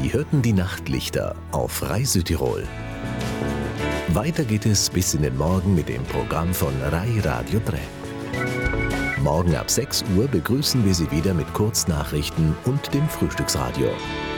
Sie hörten die Nachtlichter auf Rai Südtirol. Weiter geht es bis in den Morgen mit dem Programm von Rai Radio 3. Morgen ab 6 Uhr begrüßen wir Sie wieder mit Kurznachrichten und dem Frühstücksradio.